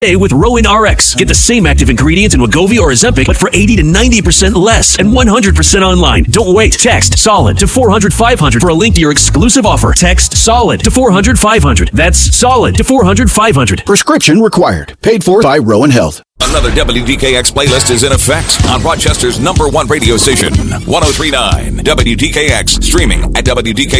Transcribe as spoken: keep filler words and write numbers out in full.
with Rowan R X. Get the same active ingredients in Wegovy or Ozempic, but for eighty to ninety percent less and one hundred percent online. Don't wait. Text SOLID to four hundred five hundred for a link to your exclusive offer. Text SOLID to four hundred five hundred. That's SOLID to four hundred five hundred. Prescription required. Paid for by Rowan Health. Another W D K X playlist is in effect on Rochester's number one radio station, one oh three point nine W D K X, streaming at W D K